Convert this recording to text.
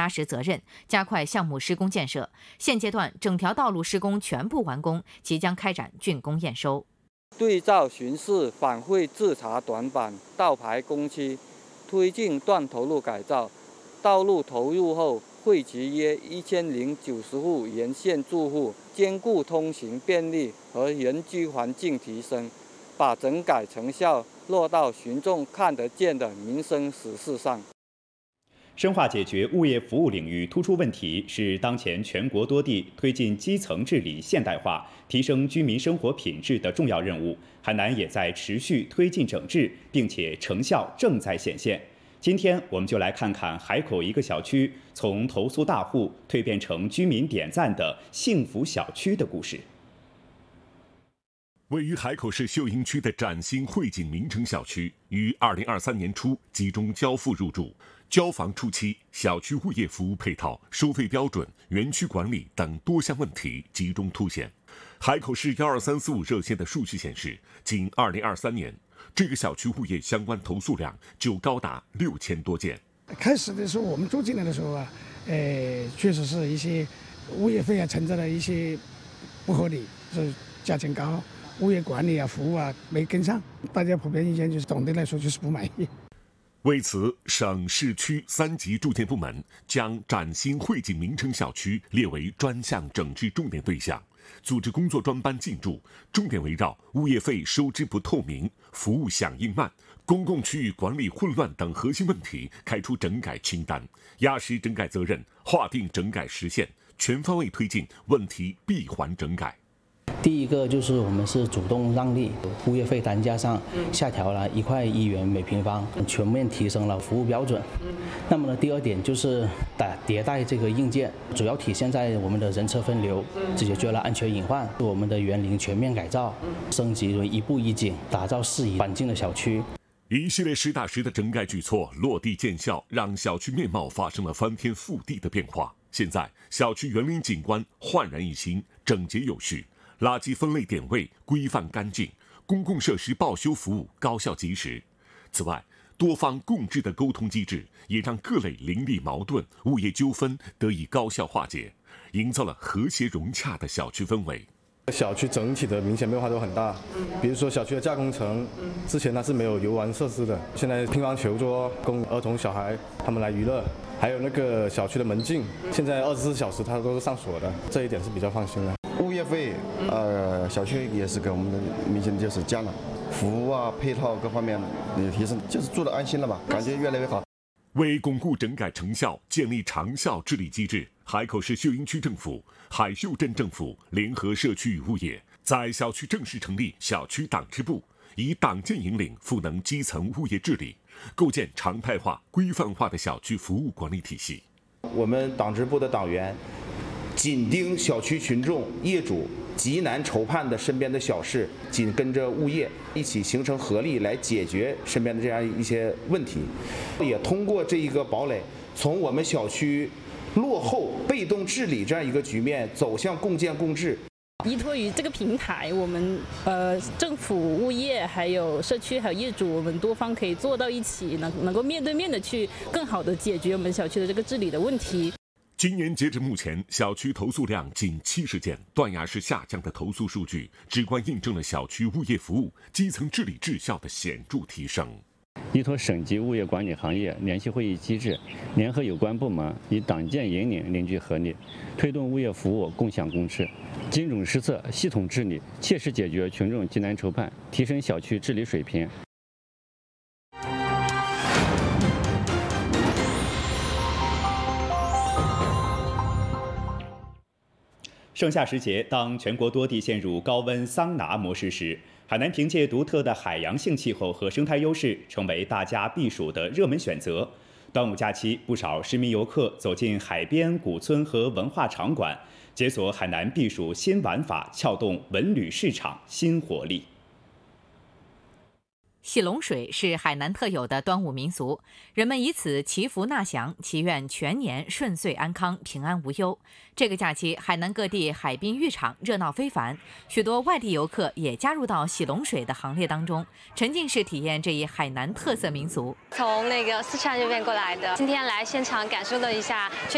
实责任，加快项目施工建设。现阶段，整条道路施工全部完工，即将开展竣工验收。 对照巡视、反馈自查短板，倒排工期，推进段投入改造。道路投入后，惠及约1090户沿线住户，兼顾通行便利和原居环境提升，把整改成效落到群众看得见的民生实事上。 深化解决物业服务领域突出问题，是当前全国多地推进基层治理现代化、提升居民生活品质的重要任务。海南也在持续推进整治，并且成效正在显现。今天我们就来看看海口一个小区从投诉大户蜕变成居民点赞的幸福小区的故事。 位于海口市秀英区的崭新汇景名城小区，于2023年初集中交付入住。交房初期，小区物业服务配套、收费标准、园区管理等多项问题集中凸显。海口市12345热线的数据显示，仅2023年，这个小区物业相关投诉量就高达6000多件。 开始的时候，我们住进来的时候啊，确实是一些物业费存在了一些不合理，是价钱高，物业管理啊、服务啊没跟上，大家普遍意见就是总的来说就是不满意。 为此，省市区3级住建部门将崭新汇景名城小区列为专项整治重点对象，组织工作专班进驻，重点围绕物业费收支不透明、服务响应慢、公共区域管理混乱等核心问题开出整改清单，压实整改责任，划定整改时限，全方位推进问题闭环整改。 第一个就是我们是主动让利，物业费单价上下调了1块1元每平方，全面提升了服务标准。那么呢，第二点就是迭代这个硬件，主要体现在我们的人车分流，解决了安全隐患。我们的园林全面改造，升级为一步一景，打造适宜环境的小区。 一系列实打实的整改举措落地见效，让小区面貌发生了翻天覆地的变化。现在，小区园林景观焕然一新，整洁有序。垃圾分类点位规范干净，公共设施报修服务高效及时。此外，多方共治的沟通机制也让各类邻里矛盾、物业纠纷得以高效化解，营造了和谐融洽的小区氛围。 小区整体的明显变化都很大，比如说小区的架空层，之前它是没有游玩设施的，现在乒乓球桌供儿童小孩他们来娱乐，还有那个小区的门禁，现在24小时它都是上锁的，这一点是比较放心的。 物业费，小区也是给我们的明显就是降了，服务啊、配套各方面也提升，就是住得安心了吧，感觉越来越好。 为巩固整改成效，建立长效治理机制，海口市秀英区政府、海秀镇政府联合社区与物业，在小区正式成立小区党支部，以党建引领赋能基层物业治理，构建常态化、规范化的小区服务管理体系。 我们党支部的党员紧盯小区群众、业主极难筹判的身边的小事，紧跟着物业一起形成合力来解决身边的这样一些问题，也通过这一个堡垒，从我们小区落后、被动治理这样一个局面走向共建共治。 依托于这个平台，我们政府、物业、还有社区、还有业主，我们多方可以坐到一起，能够面对面的去更好的解决我们小区的这个治理的问题。 今年截至目前，小区投诉量仅70件，断崖式下降的投诉数据，直观印证了小区物业服务、基层治理质效的显著提升。 依托省级物业管理行业联席会议机制，联合有关部门以党建引领凝聚合力，推动物业服务共享共治，精准施策、系统治理，切实解决群众急难愁盼，提升小区治理水平。 盛夏时节，当全国多地陷入高温桑拿模式时，海南凭借独特的海洋性气候和生态优势，成为大家避暑的热门选择。端午假期，不少市民游客走进海边、古村和文化场馆，解锁海南避暑新玩法，撬动文旅市场新活力。 洗龙水是海南特有的端午民俗，人们以此祈福纳祥，祈愿全年顺遂安康、平安无忧。这个假期，海南各地海滨浴场热闹非凡，许多外地游客也加入到洗龙水的行列当中，沉浸式体验这一海南特色民俗。 从四川这边过来的，今天来现场感受了一下。